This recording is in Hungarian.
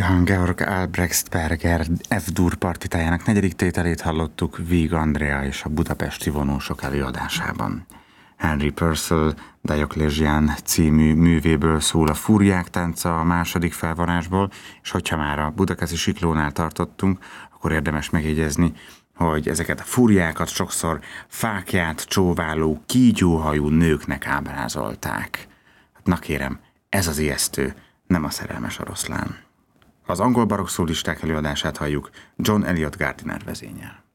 Johann Georg Albrechtsberger F-dur partitájának 4. tételét hallottuk Víg Andrea és a budapesti vonósok előadásában. Henry Purcell Diocletian című művéből szól a Fúriák tánca a második felvonásból, és hogyha már a Budakeszi Siklónál tartottunk, akkor érdemes megjegyezni, hogy ezeket a fúriákat sokszor fáklyát csóváló, kígyóhajú nőknek ábrázolták. Na kérem, ez az ijesztő, nem a szerelmes oroszlán. Az angol barokk szólisták előadását halljuk John Eliot Gardiner vezénnyel.